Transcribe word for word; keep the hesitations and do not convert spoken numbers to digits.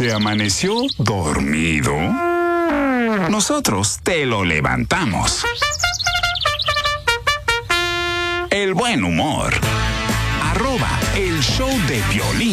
que amaneció dormido, nosotros te lo levantamos. El buen humor. Arroba el show de Piolín.